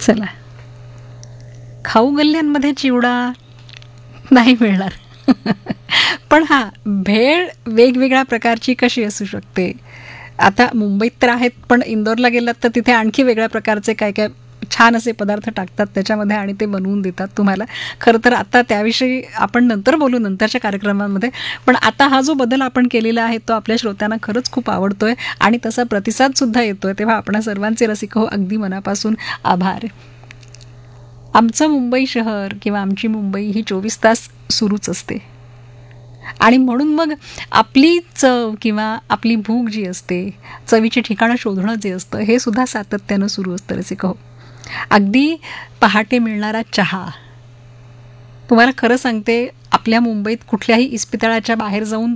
चला, खाऊ गल्ल्यांमध्ये चिवडा नाही मिळणार. पण हा, भेळ वेगवेगळ्या प्रकारची कशी असू शकते? आता मुंबईत तर आहेत, पण इंदोरला गेलात तर तिथे आणखी वेगळ्या प्रकारचे काय काय छान असे पदार्थ टाकतात त्याच्यामध्ये आणि ते बनवून देतात तुम्हाला. खरं तर आता त्याविषयी आपण नंतर बोलू, नंतरच्या कार्यक्रमांमध्ये. पण आता हा जो बदल आपण केलेला आहे तो आपल्या श्रोत्यांना खरंच खूप आवडतोय आणि तसा प्रतिसादसुद्धा येतोय. तेव्हा आपणा सर्वांचे रसिक हो, अगदी मनापासून आभार. आमचं मुंबई शहर किंवा आमची मुंबई ही 24 तास सुरूच असते आणि म्हणून मग आपली चव किंवा आपली भूक जी असते, चवीची ठिकाणं शोधणं जे असतं, हे सुद्धा सातत्यानं सुरू असतं रसिक हो. अगदी पहाटे मिळणारा चहा. तुम्हाला खरं सांगते, आपल्या मुंबईत कुठल्याही इस्पितळाच्या बाहेर जाऊन